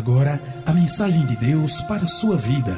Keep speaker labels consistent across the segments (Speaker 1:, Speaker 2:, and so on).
Speaker 1: agora a mensagem de Deus para a sua vida.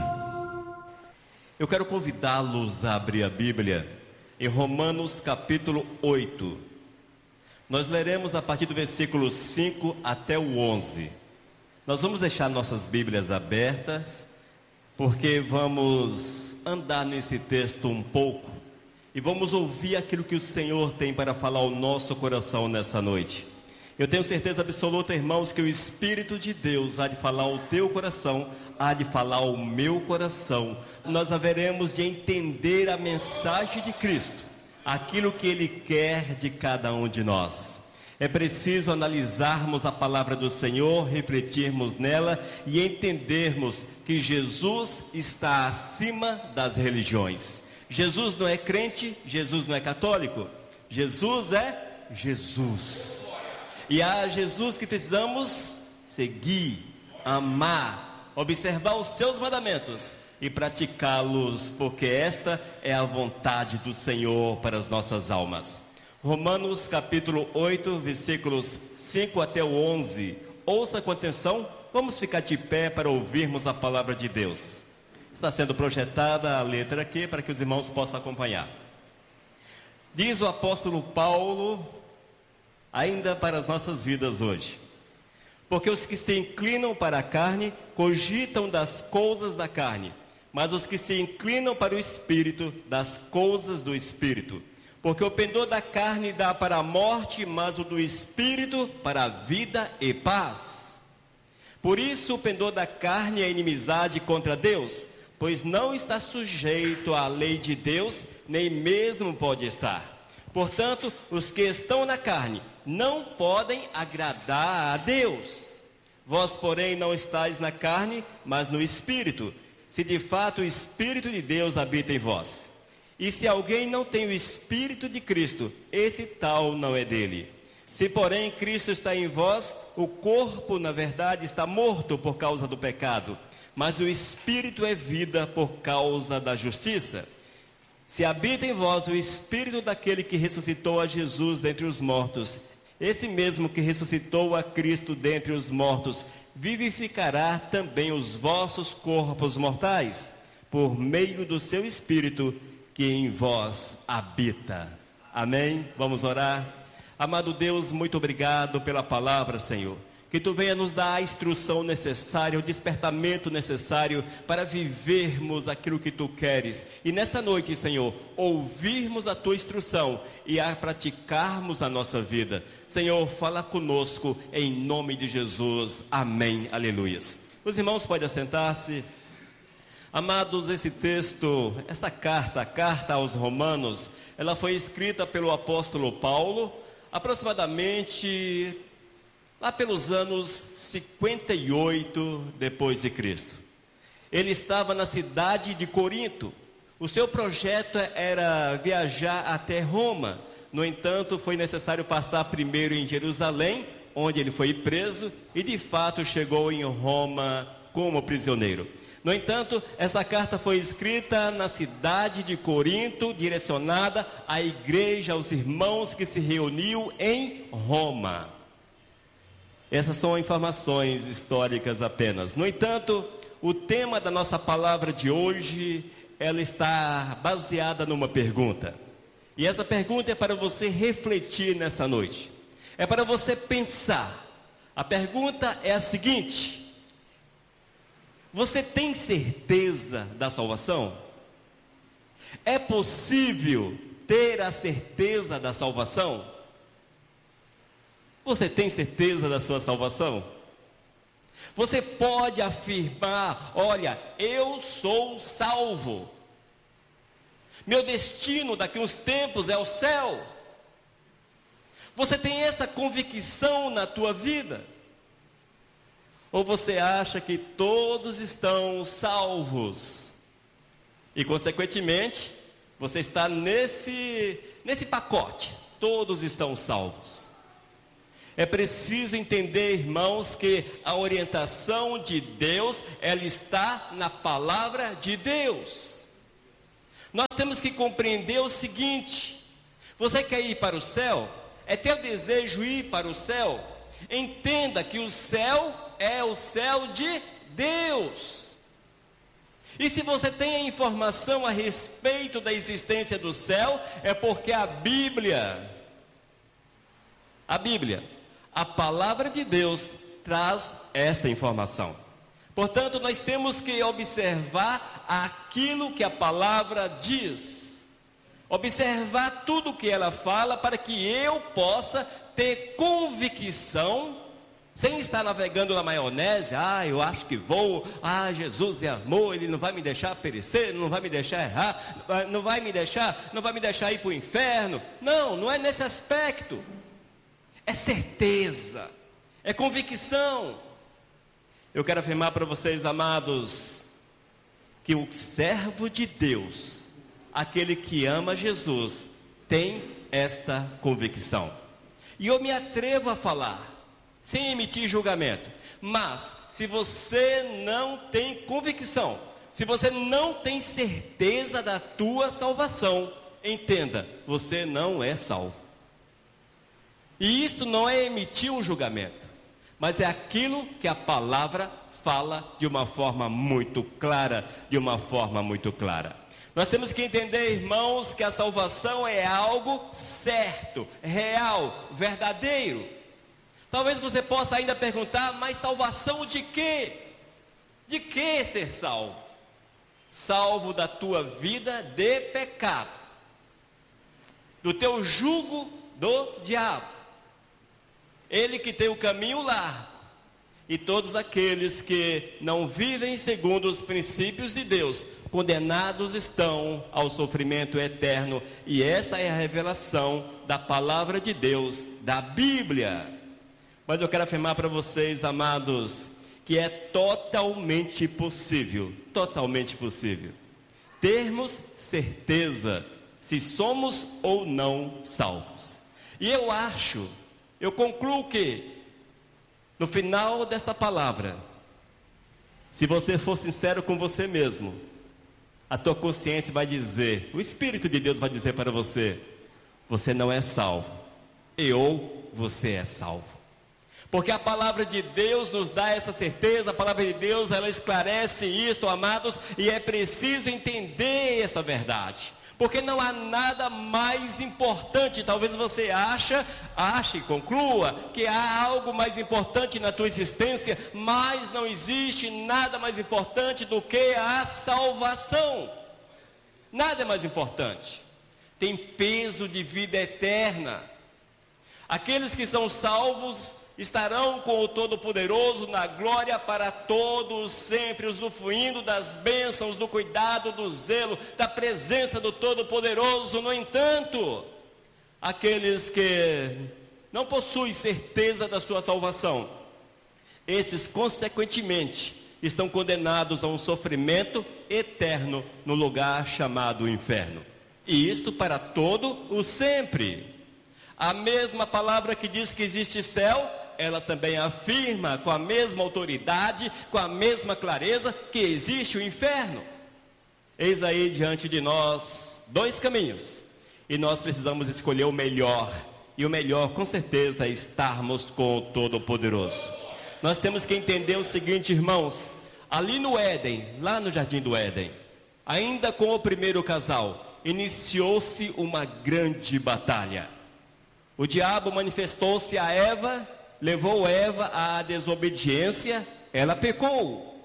Speaker 2: Eu quero convidá-los a abrir a Bíblia em Romanos capítulo 8. Nós leremos a partir do versículo 5 até o 11. Nós vamos deixar nossas Bíblias abertas, porque vamos andar nesse texto um pouco e vamos ouvir aquilo que o Senhor tem para falar ao nosso coração nessa noite. Eu tenho certeza absoluta, irmãos, que o Espírito de Deus há de falar ao teu coração, há de falar ao meu coração. Nós haveremos de entender a mensagem de Cristo, aquilo que Ele quer de cada um de nós. É preciso analisarmos a palavra do Senhor, refletirmos nela e entendermos que Jesus está acima das religiões. Jesus não é crente, Jesus não é católico, Jesus é Jesus. E a Jesus que precisamos seguir, amar, observar os seus mandamentos e praticá-los, porque esta é a vontade do Senhor para as nossas almas. Romanos capítulo 8, versículos 5 até o 11. Ouça com atenção, vamos ficar de pé para ouvirmos a palavra de Deus. Está sendo projetada a letra aqui para que os irmãos possam acompanhar. Diz o apóstolo Paulo, ainda para as nossas vidas hoje: porque os que se inclinam para a carne cogitam das coisas da carne, mas os que se inclinam para o Espírito, das coisas do Espírito. Porque o pendor da carne dá para a morte, mas o do Espírito para a vida e paz. Por isso o pendor da carne é inimizade contra Deus, pois não está sujeito à lei de Deus, nem mesmo pode estar. Portanto, os que estão na carne não podem agradar a Deus. Vós, porém, não estáis na carne, mas no Espírito, se de fato o Espírito de Deus habita em vós. E se alguém não tem o Espírito de Cristo, esse tal não é dele. Se, porém, Cristo está em vós, o corpo, na verdade, está morto por causa do pecado, mas o Espírito é vida por causa da justiça. Se habita em vós o Espírito daquele que ressuscitou a Jesus dentre os mortos, esse mesmo que ressuscitou a Cristo dentre os mortos, vivificará também os vossos corpos mortais, por meio do seu Espírito que em vós habita. Amém? Vamos orar. Amado Deus, muito obrigado pela palavra, Senhor. Que Tu venha nos dar a instrução necessária, o despertamento necessário para vivermos aquilo que Tu queres. E nessa noite, Senhor, ouvirmos a Tua instrução e a praticarmos na nossa vida. Senhor, fala conosco em nome de Jesus. Amém. Aleluias. Os irmãos podem assentar-se. Amados, esse texto, esta carta, a carta aos Romanos, ela foi escrita pelo apóstolo Paulo, aproximadamente lá pelos anos 58 depois de Cristo. Ele estava na cidade de Corinto. O seu projeto era viajar até Roma. No entanto, foi necessário passar primeiro em Jerusalém, onde ele foi preso, e de fato chegou em Roma como prisioneiro. No entanto, essa carta foi escrita na cidade de Corinto, direcionada à igreja, aos irmãos que se reuniam em Roma. Essas são informações históricas apenas. No entanto, o tema da nossa palavra de hoje, ela está baseada numa pergunta. E essa pergunta é para você refletir nessa noite. É para você pensar. A pergunta é a seguinte: você tem certeza da salvação? É possível ter a certeza da salvação? Você tem certeza da sua salvação? Você pode afirmar: olha, eu sou salvo. Meu destino daqui a uns tempos é o céu. Você tem essa convicção na tua vida? Ou você acha que todos estão salvos? E, consequentemente, você está nesse pacote. Todos estão salvos. É preciso entender, irmãos, que a orientação de Deus, ela está na palavra de Deus. Nós temos que compreender o seguinte: você quer ir para o céu? É teu desejo ir para o céu? Entenda que o céu é o céu de Deus. E se você tem a informação a respeito da existência do céu, é porque a Bíblia, a palavra de Deus, traz esta informação. Portanto, nós temos que observar aquilo que a palavra diz. Observar tudo o que ela fala para que eu possa ter convicção, sem estar navegando na maionese. Eu acho que vou. Jesus é amor, Ele não vai me deixar perecer, não vai me deixar errar, não vai me deixar ir para o inferno. Não é nesse aspecto. É certeza, é convicção. Eu quero afirmar para vocês, amados, que o servo de Deus, aquele que ama Jesus, tem esta convicção. E eu me atrevo a falar, sem emitir julgamento, mas se você não tem convicção, se você não tem certeza da tua salvação, entenda, você não é salvo. E isto não é emitir um julgamento, mas é aquilo que a palavra fala de uma forma muito clara, Nós temos que entender, irmãos, que a salvação é algo certo, real, verdadeiro. Talvez você possa ainda perguntar, mas salvação de quê? De que ser salvo? Salvo da tua vida de pecado, do teu jugo do diabo. Ele que tem o caminho largo, e todos aqueles que não vivem segundo os princípios de Deus, condenados estão ao sofrimento eterno. E esta é a revelação da palavra de Deus, da Bíblia. Mas eu quero afirmar para vocês, amados, que é totalmente possível, termos certeza se somos ou não salvos. E eu concluo que, no final desta palavra, se você for sincero com você mesmo, a tua consciência vai dizer, o Espírito de Deus vai dizer para você, você não é salvo, ou você é salvo. Porque a palavra de Deus nos dá essa certeza, a palavra de Deus, ela esclarece isto, amados, e é preciso entender essa verdade. Porque não há nada mais importante, talvez você ache e conclua que há algo mais importante na tua existência, mas não existe nada mais importante do que a salvação. Nada é mais importante. Tem peso de vida eterna. Aqueles que são salvos estarão com o Todo-Poderoso na glória para todos sempre, usufruindo das bênçãos, do cuidado, do zelo, da presença do Todo-Poderoso. No entanto, aqueles que não possuem certeza da sua salvação, esses consequentemente estão condenados a um sofrimento eterno no lugar chamado inferno. E isto para todo o sempre. A mesma palavra que diz que existe céu, ela também afirma com a mesma autoridade, com a mesma clareza, que existe o inferno. Eis aí diante de nós dois caminhos, e nós precisamos escolher o melhor, e o melhor com certeza é estarmos com o Todo-Poderoso. Nós temos que entender o seguinte, irmãos, ali no Éden, lá no Jardim do Éden, ainda com o primeiro casal, iniciou-se uma grande batalha. O diabo manifestou-se a Eva, levou Eva à desobediência, ela pecou.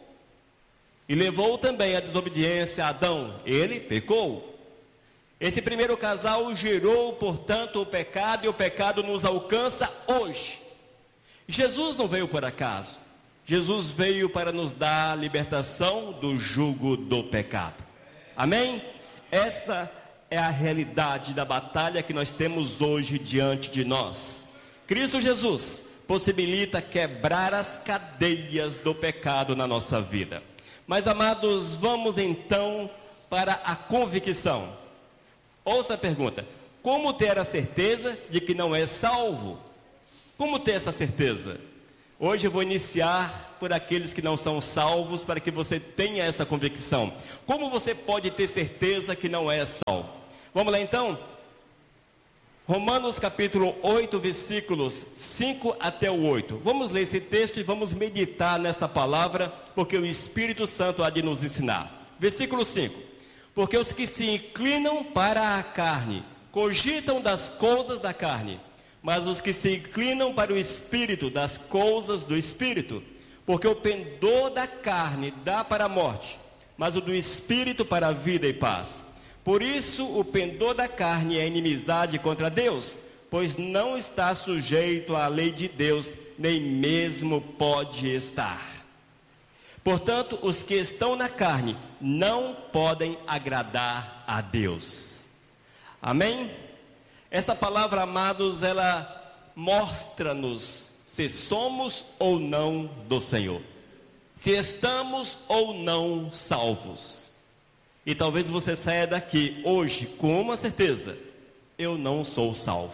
Speaker 2: E levou também a desobediência a Adão, ele pecou. Esse primeiro casal gerou, portanto, o pecado, e o pecado nos alcança hoje. Jesus não veio por acaso. Jesus veio para nos dar a libertação do jugo do pecado. Amém? Esta é a realidade da batalha que nós temos hoje diante de nós. Cristo Jesus possibilita quebrar as cadeias do pecado na nossa vida. Mas, amados, vamos então para a convicção. Ouça a pergunta: como ter a certeza de que não é salvo? Como ter essa certeza? Hoje eu vou iniciar por aqueles que não são salvos, para que você tenha essa convicção. Como você pode ter certeza que não é salvo? Vamos lá então? Romanos capítulo 8, versículos 5 até o 8. Vamos ler esse texto e vamos meditar nesta palavra, porque o Espírito Santo há de nos ensinar. Versículo 5. Porque os que se inclinam para a carne, cogitam das coisas da carne, mas os que se inclinam para o Espírito, das coisas do Espírito. Porque o pendor da carne dá para a morte, mas o do Espírito para a vida e paz. Por isso, o pendor da carne é inimizade contra Deus, pois não está sujeito à lei de Deus, nem mesmo pode estar. Portanto, os que estão na carne não podem agradar a Deus. Amém? Essa palavra, amados, ela mostra-nos se somos ou não do Senhor, se estamos ou não salvos. E talvez você saia daqui hoje com uma certeza: eu não sou salvo.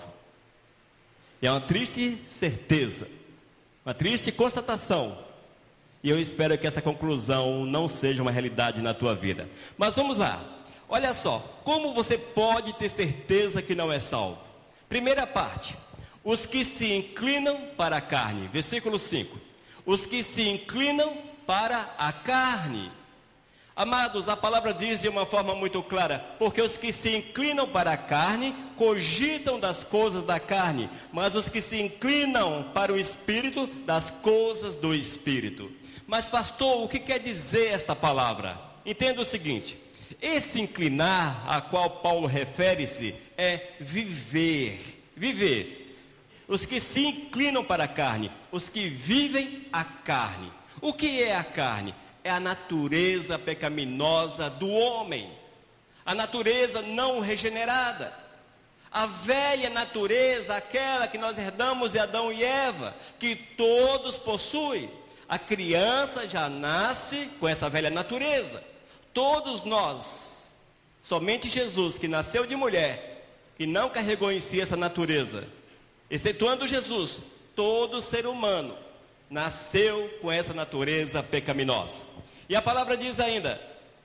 Speaker 2: É uma triste certeza, uma triste constatação. E eu espero que essa conclusão não seja uma realidade na tua vida. Mas vamos lá. Olha só, como você pode ter certeza que não é salvo? Primeira parte, os que se inclinam para a carne. Versículo 5. Os que se inclinam para a carne. Amados, a palavra diz de uma forma muito clara: porque os que se inclinam para a carne, cogitam das coisas da carne, mas os que se inclinam para o Espírito, das coisas do Espírito. Mas pastor, o que quer dizer esta palavra? Entenda o seguinte: esse inclinar a qual Paulo refere-se é viver. Viver. Os que se inclinam para a carne, os que vivem a carne. O que é a carne? É a natureza pecaminosa do homem, a natureza não regenerada, a velha natureza, aquela que nós herdamos de Adão e Eva, que todos possuem. A criança já nasce com essa velha natureza. Todos nós, somente Jesus, que nasceu de mulher, que não carregou em si essa natureza, excetuando Jesus, todo ser humano nasceu com essa natureza pecaminosa. E a palavra diz ainda: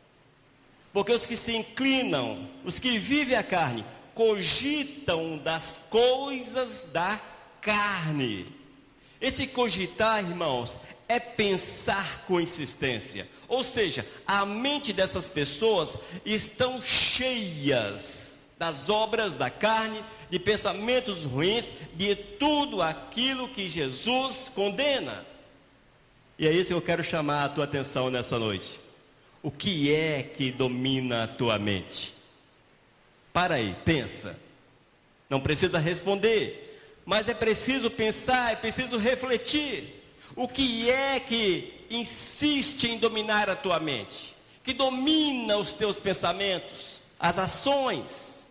Speaker 2: porque os que se inclinam, os que vivem a carne, cogitam das coisas da carne. Esse cogitar, irmãos, é pensar com insistência. Ou seja, a mente dessas pessoas estão cheias das obras da carne, de pensamentos ruins, de tudo aquilo que Jesus condena. E é isso que eu quero chamar a tua atenção nessa noite. O que é que domina a tua mente? Para aí, pensa. Não precisa responder, mas é preciso pensar, é preciso refletir. O que é que insiste em dominar a tua mente? Que domina os teus pensamentos, as ações?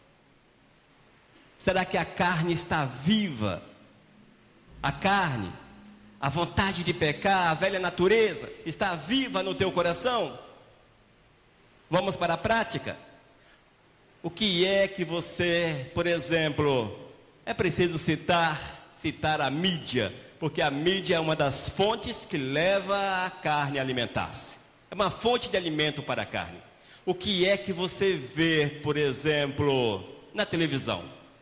Speaker 2: Será que a carne está viva? A carne, a vontade de pecar, a velha natureza, está viva no teu coração? Vamos para a prática. O que é que você, por exemplo, é preciso citar a mídia, porque a mídia é uma das fontes que leva a carne a alimentar-se. É uma fonte de alimento para a carne. O que é que você vê, por exemplo, na televisão?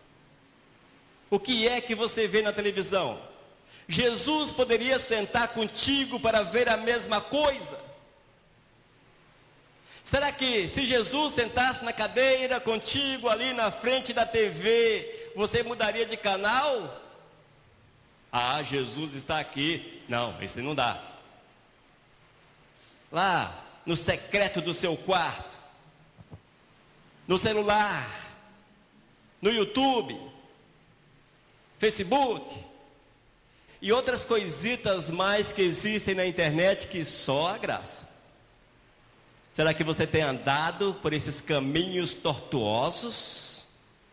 Speaker 2: O que é que você vê na televisão? Jesus poderia sentar contigo para ver a mesma coisa? Será que se Jesus sentasse na cadeira contigo ali na frente da TV, você mudaria de canal? Ah, Jesus está aqui. Não, isso não dá. Lá, no secreto do seu quarto, no celular, no YouTube, Facebook e outras coisitas mais que existem na internet que só a graça. Será que você tem andado por esses caminhos tortuosos?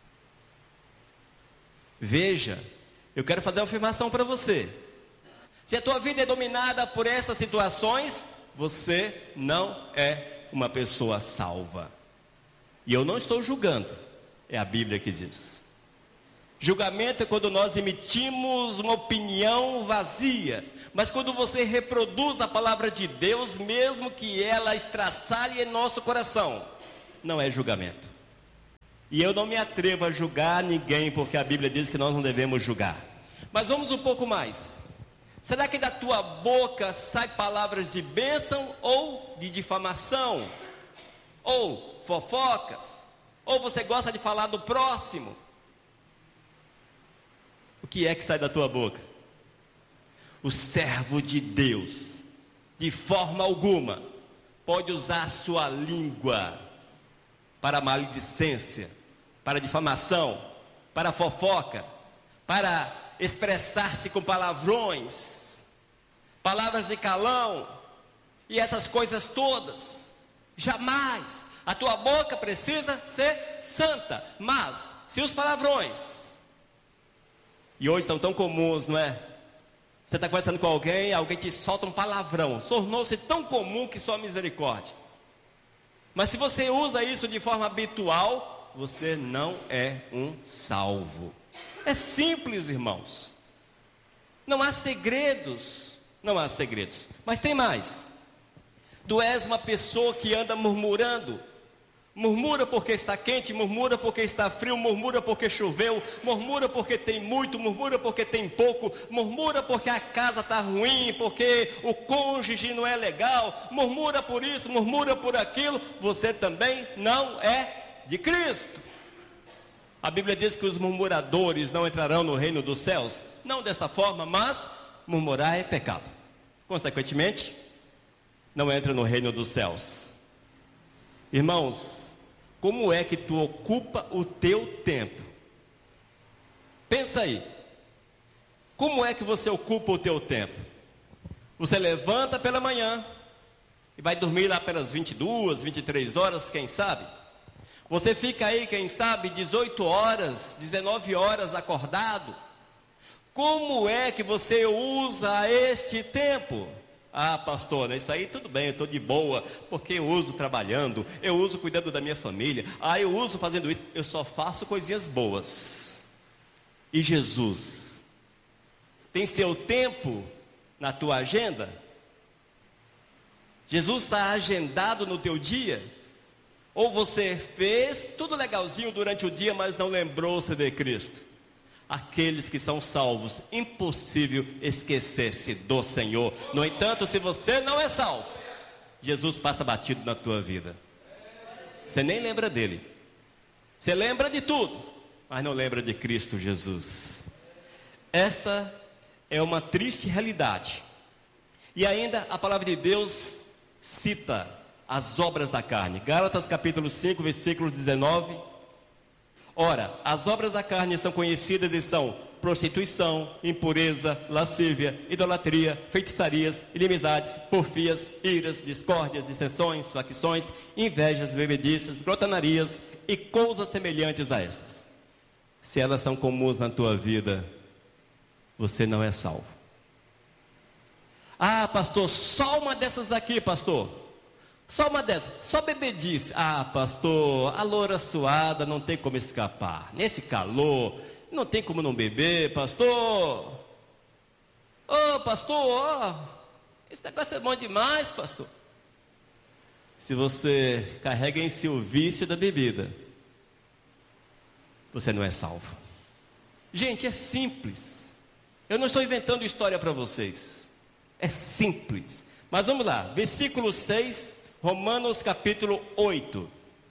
Speaker 2: Veja, eu quero fazer uma afirmação para você. Se a tua vida é dominada por essas situações, você não é uma pessoa salva. E eu não estou julgando, é a Bíblia que diz. Julgamento é quando nós emitimos uma opinião vazia. Mas quando você reproduz a palavra de Deus, mesmo que ela estraçalhe em nosso coração, não é julgamento. E eu não me atrevo a julgar ninguém, porque a Bíblia diz que nós não devemos julgar. Mas vamos um pouco mais. Será que da tua boca saem palavras de bênção ou de difamação? Ou fofocas? Ou você gosta de falar do próximo? O que é que sai da tua boca? O servo de Deus, de forma alguma, pode usar a sua língua para maledicência, para difamação, para fofoca, para expressar-se com palavrões, palavras de calão e essas coisas todas. Jamais. A tua boca precisa ser santa. Mas se os palavrões, e hoje são tão comuns, não é? Você está conversando com alguém te solta um palavrão, tornou-se tão comum que só misericórdia. Mas se você usa isso de forma habitual, você não é um salvo. É simples, irmãos. Não há segredos. Não há segredos. Mas tem mais. Tu és uma pessoa que anda murmurando. Murmura porque está quente, murmura porque está frio, murmura porque choveu, murmura porque tem muito, murmura porque tem pouco, murmura porque a casa está ruim, porque o cônjuge não é legal, murmura por isso, murmura por aquilo. Você também não é de Cristo. A Bíblia diz que os murmuradores não entrarão no reino dos céus. Não desta forma, mas murmurar é pecado. Consequentemente, não entra no reino dos céus. Irmãos, como é que tu ocupa o teu tempo? Pensa aí. Como é que você ocupa o teu tempo? Você levanta pela manhã e vai dormir lá pelas 22, 23 horas, quem sabe? Você fica aí, quem sabe, 18 horas, 19 horas acordado. Como é que você usa este tempo? Ah, pastor, isso aí tudo bem, eu estou de boa, porque eu uso trabalhando, eu uso cuidando da minha família, eu uso fazendo isso, eu só faço coisinhas boas. E Jesus? Tem seu tempo na tua agenda? Jesus está agendado no teu dia? Ou você fez tudo legalzinho durante o dia, mas não lembrou-se de Cristo? Aqueles que são salvos, impossível esquecer-se do Senhor. No entanto, se você não é salvo, Jesus passa batido na tua vida. Você nem lembra dele. Você lembra de tudo, mas não lembra de Cristo Jesus. Esta é uma triste realidade. E ainda a palavra de Deus cita as obras da carne. Gálatas capítulo 5, versículo 19. Ora, as obras da carne são conhecidas e são prostituição, impureza, lascívia, idolatria, feitiçarias, inimizades, porfias, iras, discórdias, dissensões, facções, invejas, bebedices, glotonarias e coisas semelhantes a estas. Se elas são comuns na tua vida, você não é salvo. Ah, pastor, só uma dessas aqui, pastor. Só uma dessas, só bebedice. Ah, pastor, a loura suada não tem como escapar. Nesse calor, não tem como não beber, pastor. Ô, pastor, esse negócio é bom demais, pastor. Se você carrega em si o vício da bebida, você não é salvo. Gente, é simples. Eu não estou inventando história para vocês. É simples. Mas vamos lá, versículo 6, Romanos capítulo 8.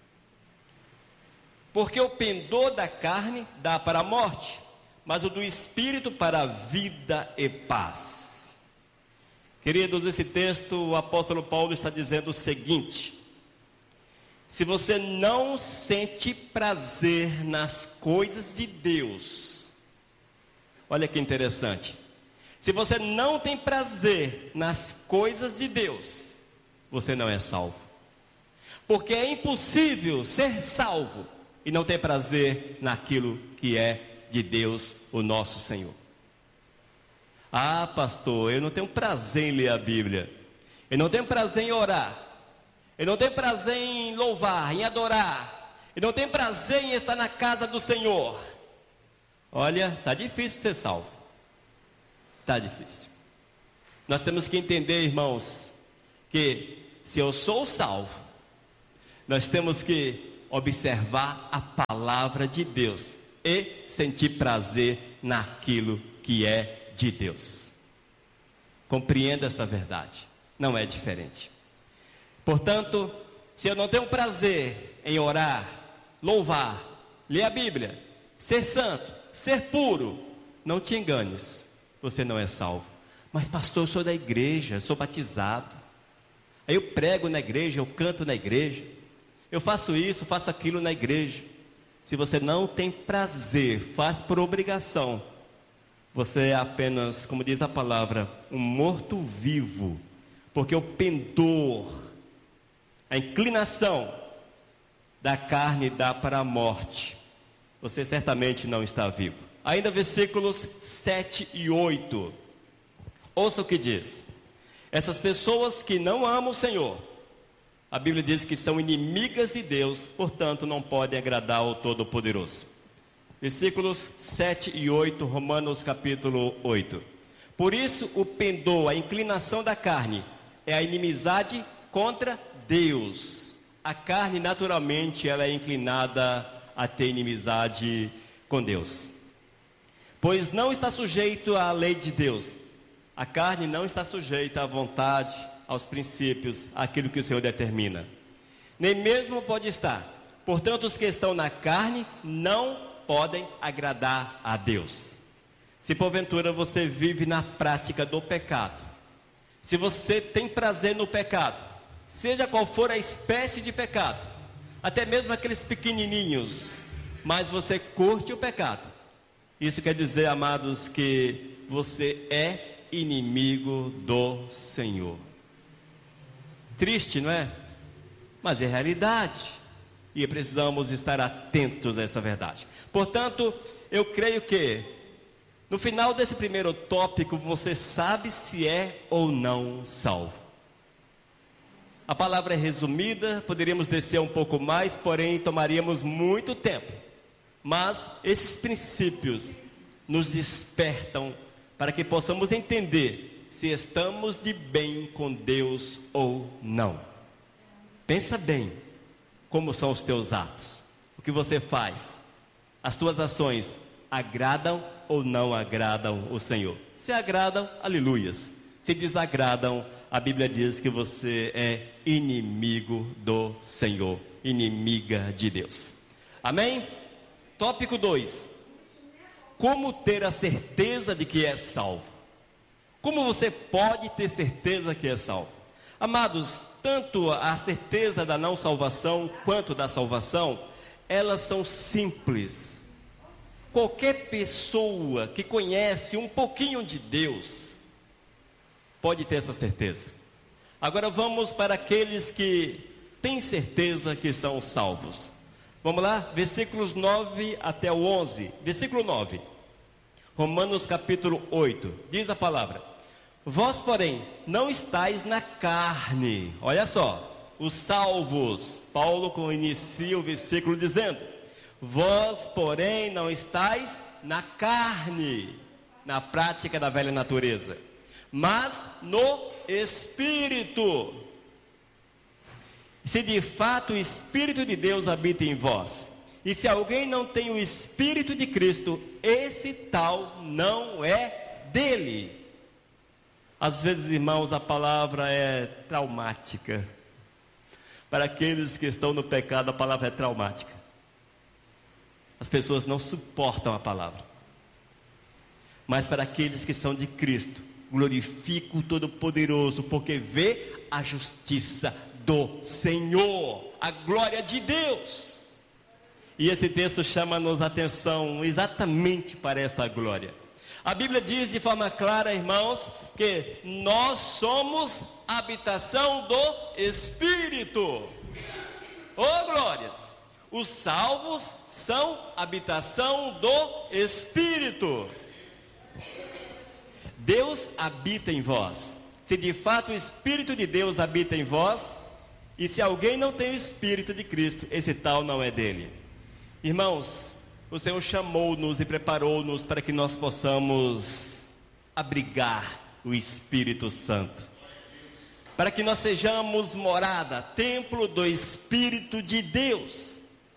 Speaker 2: Porque o pendor da carne dá para a morte, mas o do espírito para a vida e paz. Queridos, esse texto, o apóstolo Paulo está dizendo o seguinte: se você não sente prazer nas coisas de Deus, olha que interessante, se você não tem prazer nas coisas de Deus, você não é salvo. Porque é impossível ser salvo e não ter prazer naquilo que é de Deus, o nosso Senhor. Ah, pastor, eu não tenho prazer em ler a Bíblia, eu não tenho prazer em orar, eu não tenho prazer em louvar, em adorar, eu não tenho prazer em estar na casa do Senhor. Olha, está difícil ser salvo. Está difícil. Nós temos que entender, irmãos, que se eu sou salvo, nós temos que observar a palavra de Deus e sentir prazer naquilo que é de Deus. Compreenda esta verdade, não é diferente. Portanto, se eu não tenho prazer em orar, louvar, ler a Bíblia, ser santo, ser puro, não te enganes, você não é salvo. Mas pastor, eu sou da igreja, eu sou batizado, aí eu prego na igreja, eu canto na igreja, eu faço isso, faço aquilo na igreja. Se você não tem prazer, faz por obrigação, você é apenas, como diz a palavra, um morto-vivo, porque o pendor, a inclinação da carne dá para a morte. Você certamente não está vivo. Ainda versículos 7 e 8. Ouça o que diz. Essas pessoas que não amam o Senhor, a Bíblia diz que são inimigas de Deus, portanto não podem agradar ao Todo-Poderoso. Versículos 7 e 8, Romanos capítulo 8. Por isso o pendor, a inclinação da carne, é a inimizade contra Deus. A carne naturalmente ela é inclinada a ter inimizade com Deus. Pois não está sujeito à lei de Deus. A carne não está sujeita à vontade, aos princípios, àquilo que o Senhor determina. Nem mesmo pode estar. Portanto, os que estão na carne não podem agradar a Deus. Se porventura você vive na prática do pecado, se você tem prazer no pecado, seja qual for a espécie de pecado, até mesmo aqueles pequenininhos, mas você curte o pecado, isso quer dizer, amados, que você é inimigo do Senhor. Triste, não é? Mas é realidade. E precisamos estar atentos a essa verdade. Portanto, eu creio que no final desse primeiro tópico, você sabe se é ou não salvo. A palavra é resumida, poderíamos descer um pouco mais, porém tomaríamos muito tempo. Mas esses princípios nos despertam para que possamos entender se estamos de bem com Deus ou não. Pensa bem como são os teus atos, o que você faz, as tuas ações agradam ou não agradam o Senhor? Se agradam, aleluias. Se desagradam, a Bíblia diz que você é inimigo do Senhor, inimiga de Deus. Amém? Tópico 2. Como ter a certeza de que é salvo? Como você pode ter certeza que é salvo? Amados, tanto a certeza da não salvação quanto da salvação, elas são simples. Qualquer pessoa que conhece um pouquinho de Deus pode ter essa certeza. Agora vamos para aqueles que têm certeza que são salvos. Vamos lá? Versículos 9 até o 11. Versículo 9. Romanos capítulo 8. Diz a palavra: vós, porém, não estáis na carne. Olha só, os salvos. Paulo inicia o versículo dizendo: vós, porém, não estáis na carne, na prática da velha natureza, mas no Espírito. Se de fato o Espírito de Deus habita em vós, e se alguém não tem o Espírito de Cristo, esse tal não é dele. Às vezes, irmãos, a palavra é traumática. Para aqueles que estão no pecado, a palavra é traumática. As pessoas não suportam a palavra. Mas para aqueles que são de Cristo, glorifica o Todo-Poderoso, porque vê a justiça do Senhor, a glória de Deus. E esse texto chama-nos a atenção exatamente para esta glória. A Bíblia diz de forma clara, irmãos, que nós somos habitação do Espírito. Oh, glórias! Os salvos são habitação do Espírito. Deus habita em vós. Se de fato o Espírito de Deus habita em vós, e se alguém não tem o Espírito de Cristo, esse tal não é dele. Irmãos, o Senhor chamou-nos e preparou-nos para que nós possamos abrigar o Espírito Santo, para que nós sejamos morada, templo do Espírito de Deus.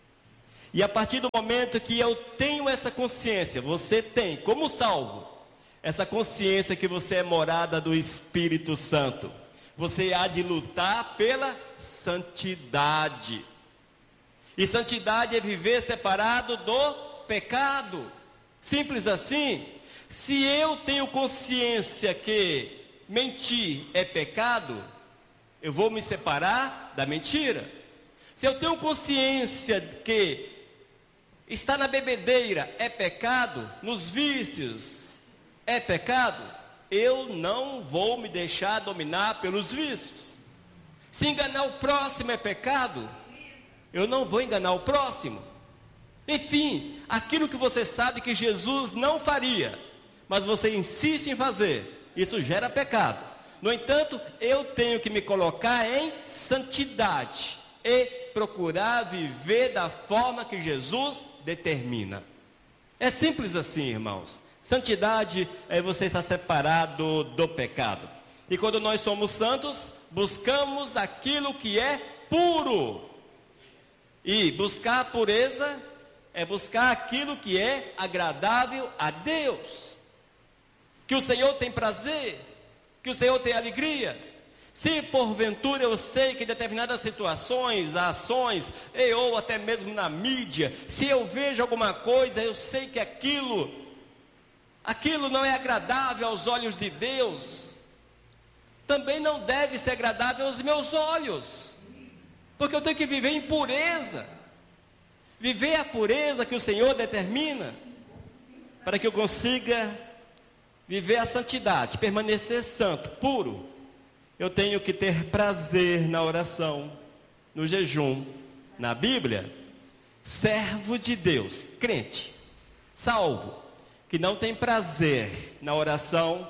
Speaker 2: E a partir do momento que eu tenho essa consciência, você tem, como salvo, essa consciência que você é morada do Espírito Santo. Você há de lutar pela santidade. E santidade é viver separado do pecado. Simples assim. Se eu tenho consciência que mentir é pecado, eu vou me separar da mentira. Se eu tenho consciência que estar na bebedeira é pecado, nos vícios é pecado, eu não vou me deixar dominar pelos vícios. Se enganar o próximo é pecado, eu não vou enganar o próximo. Enfim, aquilo que você sabe que Jesus não faria, mas você insiste em fazer, isso gera pecado. No entanto, eu tenho que me colocar em santidade e procurar viver da forma que Jesus determina. É simples assim, irmãos. Santidade é você estar separado do pecado. E quando nós somos santos, buscamos aquilo que é puro. E buscar a pureza é buscar aquilo que é agradável a Deus, que o Senhor tem prazer, que o Senhor tem alegria. Se porventura eu sei que em determinadas situações, ações, ou até mesmo na mídia, se eu vejo alguma coisa, eu sei que aquilo não é agradável aos olhos de Deus, também não deve ser agradável aos meus olhos, porque eu tenho que viver em pureza, viver a pureza que o Senhor determina, para que eu consiga viver a santidade, permanecer santo, puro. Eu tenho que ter prazer na oração, no jejum, na Bíblia. Servo de Deus, crente, salvo, que não tem prazer na oração,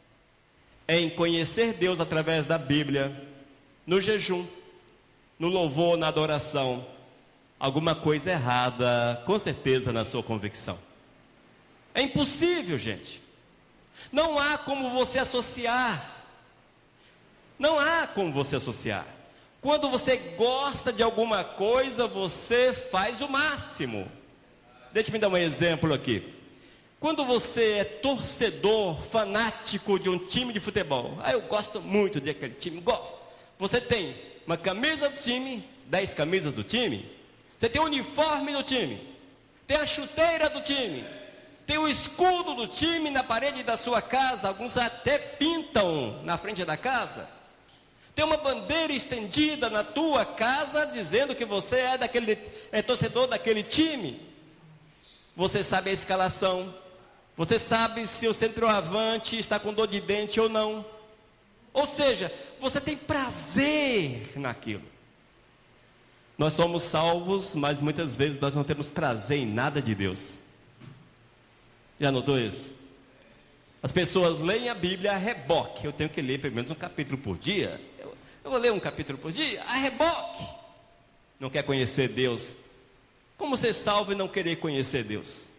Speaker 2: em conhecer Deus através da Bíblia, no jejum, no louvor, na adoração, alguma coisa errada, com certeza, na sua convicção. É impossível, gente. Não há como você associar. Não há como você associar. Quando você gosta de alguma coisa, você faz o máximo. Deixa-me dar um exemplo aqui. Quando você é torcedor, fanático de um time de futebol, eu gosto muito daquele time, gosto. Você tem uma camisa do time, 10 camisas do time, você tem o uniforme do time, tem a chuteira do time, tem o escudo do time na parede da sua casa, alguns até pintam na frente da casa. Tem uma bandeira estendida na tua casa, dizendo que você é torcedor daquele time. Você sabe a escalação, você sabe se o centroavante está com dor de dente ou não. Ou seja, você tem prazer naquilo. Nós somos salvos, mas muitas vezes nós não temos prazer em nada de Deus. Já notou isso? As pessoas leem a Bíblia a reboque. Eu tenho que ler pelo menos um capítulo por dia. Eu vou ler um capítulo por dia, a reboque. Não quer conhecer Deus. Como ser salvo e não querer conhecer Deus?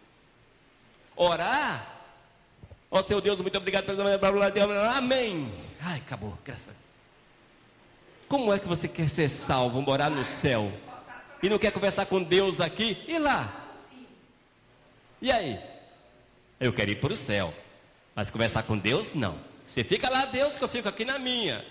Speaker 2: Orar. Ó Senhor Deus, muito obrigado pelo amém. Ai, acabou, graças a Deus. Como é que você quer ser salvo, morar no céu, e não quer conversar com Deus aqui? E lá? E aí? Eu quero ir para o céu, mas conversar com Deus, não. Você fica lá, Deus, que eu fico aqui na minha.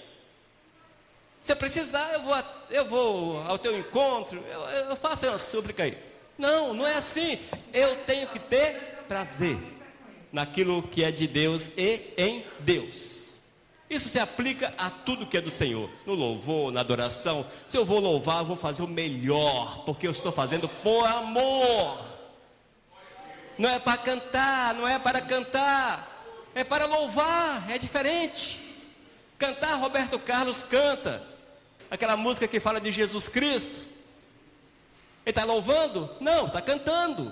Speaker 2: Se precisar, eu vou ao teu encontro, eu faço uma súplica aí. Não, não é assim. Eu tenho que ter prazer naquilo que é de Deus e em Deus. Isso se aplica a tudo que é do Senhor. No louvor, na adoração. Se eu vou louvar, eu vou fazer o melhor, porque eu estou fazendo por amor. Não é para cantar, não é para cantar, é para louvar, é diferente. Cantar, Roberto Carlos canta aquela música que fala de Jesus Cristo. Ele está louvando? Não, está cantando.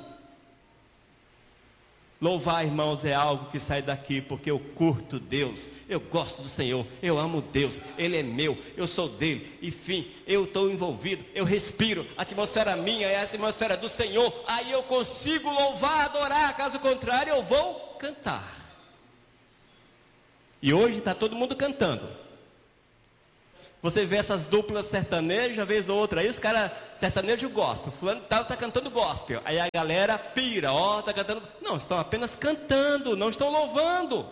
Speaker 2: Louvar, irmãos, é algo que sai daqui, porque eu curto Deus, eu gosto do Senhor, eu amo Deus, Ele é meu, eu sou dele, enfim, eu estou envolvido, eu respiro, a atmosfera minha é a atmosfera do Senhor, aí eu consigo louvar, adorar, caso contrário eu vou cantar. E hoje está todo mundo cantando. Você vê essas duplas sertanejas, vez ou outra, aí os caras, sertanejo gospel, fulano tá cantando gospel, aí a galera pira, tá cantando, não, estão apenas cantando, não estão louvando.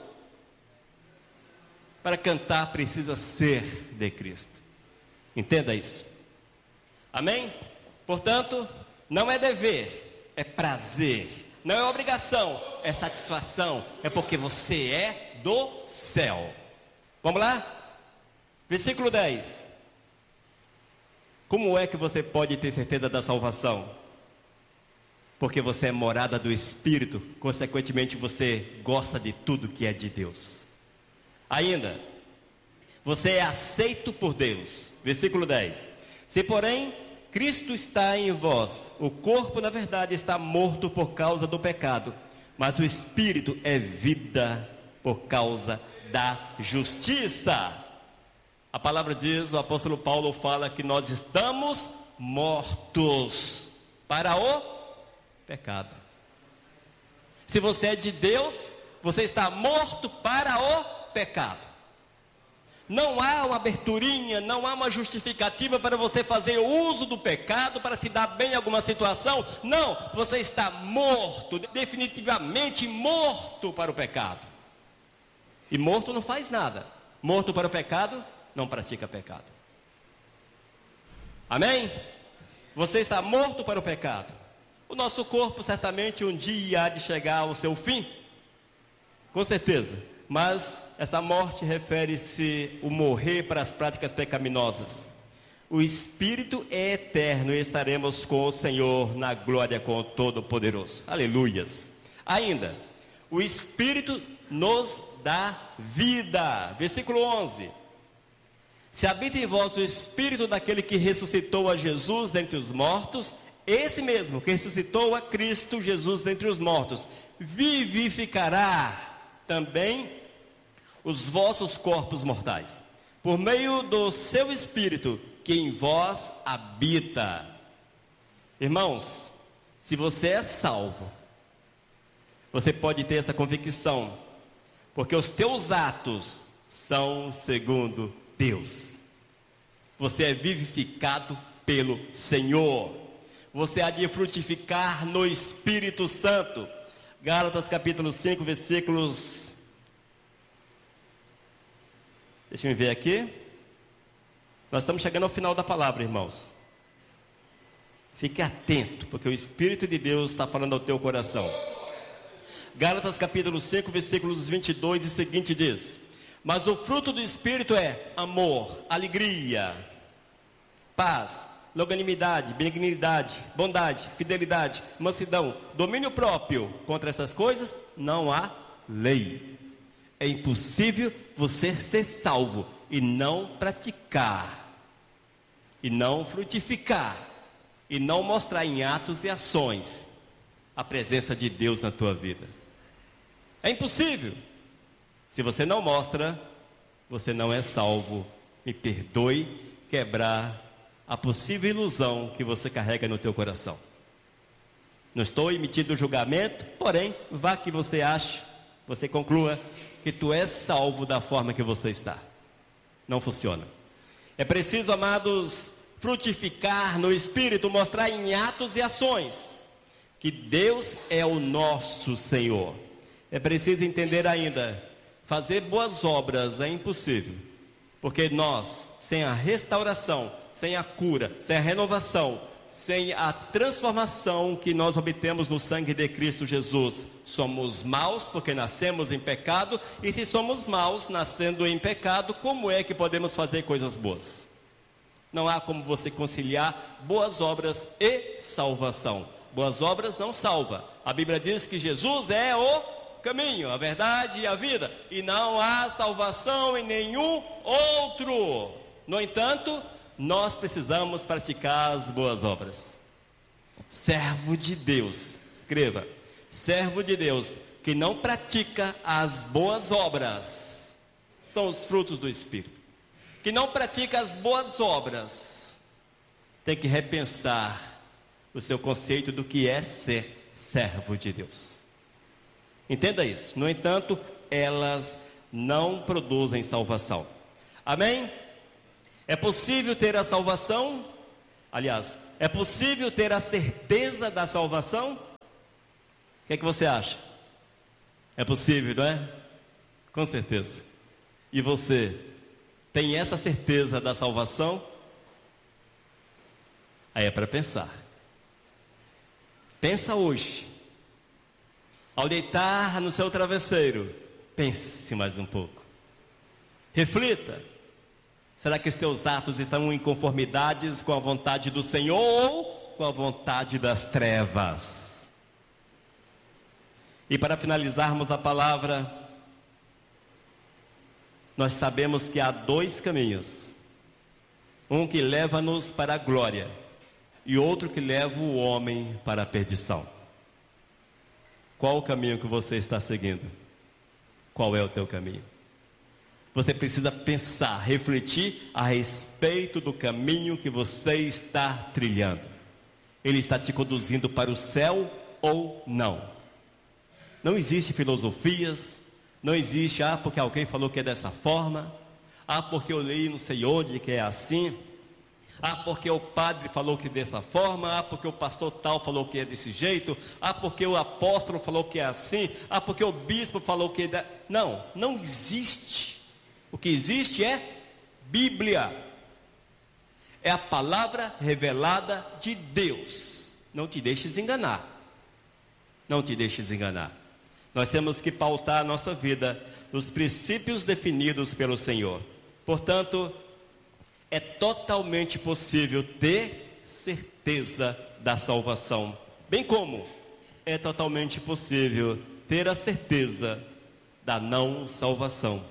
Speaker 2: Para cantar precisa ser de Cristo, entenda isso, amém? Portanto, não é dever, é prazer, não é obrigação, é satisfação, é porque você é do céu. Vamos lá? Versículo 10. Como é que você pode ter certeza da salvação? Porque você é morada do Espírito, consequentemente você gosta de tudo que é de Deus. Ainda, você é aceito por Deus. Versículo 10. Se porém Cristo está em vós, o corpo na verdade está morto por causa do pecado, mas o Espírito é vida por causa da justiça. A palavra diz, o apóstolo Paulo fala que nós estamos mortos para o pecado. Se você é de Deus, você está morto para o pecado. Não há uma aberturinha, não há uma justificativa para você fazer uso do pecado para se dar bem em alguma situação. Não, você está morto, definitivamente morto para o pecado. E morto não faz nada. Morto para o pecado, não pratica pecado. Amém? Você está morto para o pecado. O nosso corpo certamente um dia há de chegar ao seu fim, com certeza. Mas essa morte refere-se ao morrer para as práticas pecaminosas. O Espírito é eterno e estaremos com o Senhor na glória com o Todo-Poderoso. Aleluias. Ainda, o Espírito nos dá vida. Versículo 11. Se habita em vós o Espírito daquele que ressuscitou a Jesus dentre os mortos, esse mesmo que ressuscitou a Cristo Jesus dentre os mortos, vivificará também os vossos corpos mortais, por meio do seu Espírito que em vós habita. Irmãos, se você é salvo, você pode ter essa convicção, porque os teus atos são segundo Deus. Você é vivificado pelo Senhor. Você há de frutificar no Espírito Santo. Gálatas capítulo 5, versículos... Deixa eu ver aqui. Nós estamos chegando ao final da palavra, irmãos. Fique atento, porque o Espírito de Deus está falando ao teu coração. Gálatas capítulo 5, versículos 22 e seguinte diz: mas o fruto do Espírito é amor, alegria, paz, longanimidade, benignidade, bondade, fidelidade, mansidão, domínio próprio. Contra essas coisas não há lei. É impossível você ser salvo e não praticar, e não frutificar, e não mostrar em atos e ações a presença de Deus na tua vida. É impossível. Se você não mostra, você não é salvo. Me perdoe quebrar a possível ilusão que você carrega no teu coração. Não estou emitindo julgamento, porém, vá que você ache, você conclua que tu és salvo da forma que você está. Não funciona. É preciso, amados, frutificar no Espírito, mostrar em atos e ações que Deus é o nosso Senhor. É preciso entender ainda, fazer boas obras é impossível, porque nós, sem a restauração, sem a cura, sem a renovação, sem a transformação que nós obtemos no sangue de Cristo Jesus, somos maus porque nascemos em pecado, e se somos maus nascendo em pecado, como é que podemos fazer coisas boas? Não há como você conciliar boas obras e salvação. Boas obras não salva. A Bíblia diz que Jesus é o caminho, a verdade e a vida, e não há salvação em nenhum outro. No entanto, nós precisamos praticar as boas obras. Servo de Deus, escreva, servo de Deus que não pratica as boas obras, são os frutos do Espírito, que não pratica as boas obras, tem que repensar o seu conceito do que é ser servo de Deus. Entenda isso. No entanto, elas não produzem salvação. Amém? É possível ter a salvação? Aliás, é possível ter a certeza da salvação? O que é que você acha? É possível, não é? Com certeza. E você tem essa certeza da salvação? Aí é para pensar. Pensa hoje. Ao deitar no seu travesseiro, pense mais um pouco. Reflita. Será que os teus atos estão em conformidade com a vontade do Senhor ou com a vontade das trevas? E para finalizarmos a palavra, nós sabemos que há dois caminhos. Um que leva-nos para a glória e outro que leva o homem para a perdição. Qual o caminho que você está seguindo? Qual é o teu caminho? Você precisa pensar, refletir a respeito do caminho que você está trilhando. Ele está te conduzindo para o céu ou não? Não existe filosofias, não existe, porque alguém falou que é dessa forma, porque eu li não sei onde que é assim, porque o padre falou que é dessa forma, porque o pastor tal falou que é desse jeito, porque o apóstolo falou que é assim, porque o bispo falou que é... Não existe. O que existe é Bíblia. É a palavra revelada de Deus. Não te deixes enganar. Não te deixes enganar. Nós temos que pautar a nossa vida nos princípios definidos pelo Senhor. Portanto, é totalmente possível ter certeza da salvação. Bem como é totalmente possível ter a certeza da não salvação.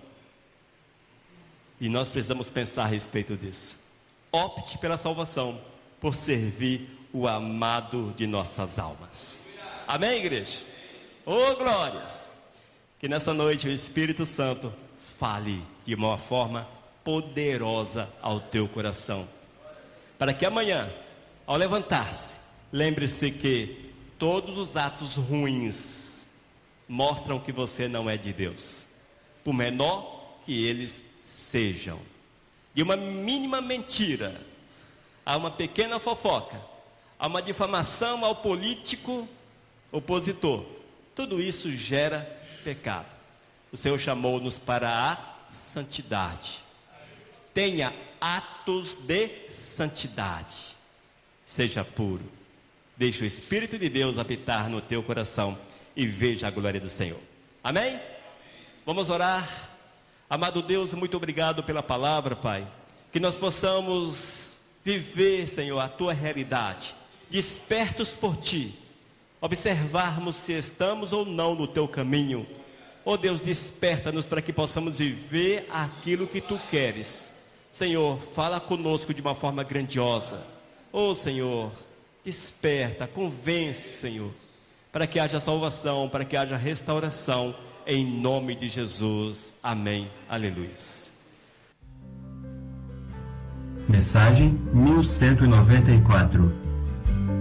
Speaker 2: E nós precisamos pensar a respeito disso. Opte pela salvação, por servir o amado de nossas almas. Amém, igreja? Oh, glórias! Que nessa noite o Espírito Santo fale de uma forma poderosa ao teu coração. Para que amanhã, ao levantar-se, lembre-se que todos os atos ruins mostram que você não é de Deus. Por menor que eles sejam. De uma mínima mentira, a uma pequena fofoca, a uma difamação ao político opositor, tudo isso gera pecado. O Senhor chamou-nos para a santidade. Tenha atos de santidade. Seja puro. Deixe o Espírito de Deus habitar no teu coração e veja a glória do Senhor. Amém? Vamos orar. Amado Deus, muito obrigado pela palavra, Pai. Que nós possamos viver, Senhor, a tua realidade. Despertos por ti. Observarmos se estamos ou não no teu caminho. Oh Deus, desperta-nos para que possamos viver aquilo que tu queres. Senhor, fala conosco de uma forma grandiosa. Oh Senhor, desperta, convence, Senhor, para que haja salvação, para que haja restauração, em nome de Jesus. Amém. Aleluia.
Speaker 3: Mensagem 1194.